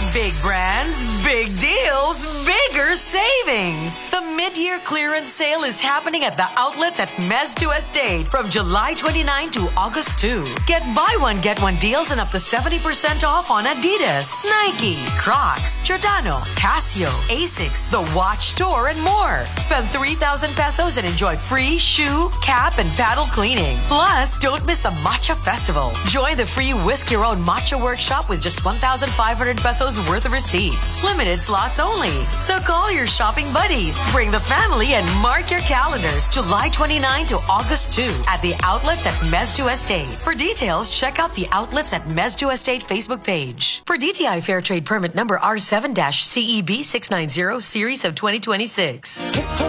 Big brands, big deals, bigger savings. The mid-year clearance sale is happening at the outlets at Mez2 Estate from July 29 to August 2. Get buy one, get one deals and up to 70% off on Adidas, Nike, Crocs, Giordano, Casio, Asics, The Watch Store, and more. Spend 3,000 pesos and enjoy free shoe, cap, and paddle cleaning. Plus, don't miss the Matcha Festival. Join the free Whisk Your Own Matcha Workshop with just 1,500 pesos worth of receipts. Limited slots only. So call your shopping buddies, bring the family, and mark your calendars July 29 to August 2 at the outlets at Mez2 Estate. For details, check out the outlets at Mez2 Estate Facebook page. For DTI Fair Trade Permit number R7-CEB 690 series of 2026.